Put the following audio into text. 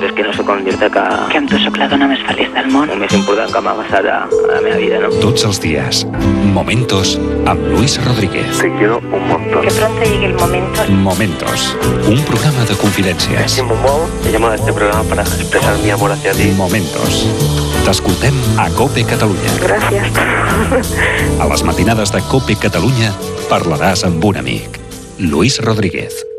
és que no sé com dir-te que amb tu sóc la dona més feliç del món. el més important que m'ha passat a la meva vida, no? Tots els días, Momentos amb Luis Rodríguez. Te quiero un montón. Que pronto llegue el momento. Momentos, un programa de confidencias. Estimo molt. He llamado a este programa para expresar mi amor hacia ti. Momentos. T'escoltem a COPE Catalunya. Gràcies. A les matinades de COPE Catalunya parlaràs amb un amic. Luis Rodríguez.